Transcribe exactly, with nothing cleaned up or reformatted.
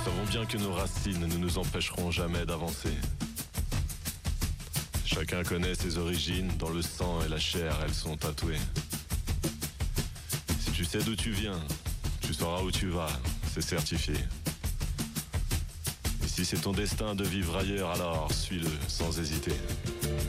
savons bien que nos racines ne nous empêcheront jamais d'avancer. Chacun connaît ses origines, dans le sang et la chair, elles sont tatouées. Si tu sais d'où tu viens, tu sauras où tu vas, c'est certifié. Et si c'est ton destin de vivre ailleurs, alors suis-le sans hésiter.